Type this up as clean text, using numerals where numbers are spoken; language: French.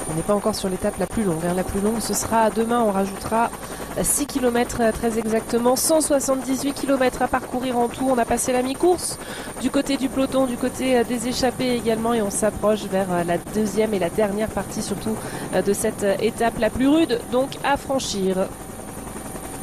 On n'est pas encore sur l'étape la plus longue. La plus longue, ce sera demain. On rajoutera 6 km très exactement. 178 km à parcourir en tout. On a passé la mi-course du côté du peloton, du côté des échappées également. Et on s'approche vers la deuxième et la dernière partie surtout de cette étape la plus rude donc à franchir.